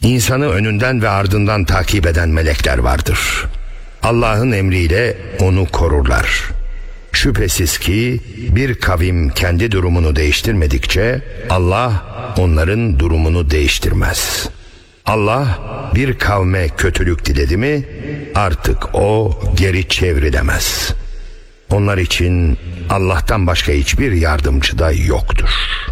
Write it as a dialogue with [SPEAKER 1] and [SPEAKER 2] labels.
[SPEAKER 1] İnsanı önünden ve ardından takip eden melekler vardır. Allah'ın emriyle onu korurlar. Şüphesiz ki bir kavim kendi durumunu değiştirmedikçe Allah onların durumunu değiştirmez. Allah bir kavme kötülük diledi mi artık o geri çevrilemez. Onlar için Allah'tan başka hiçbir yardımcı da yoktur.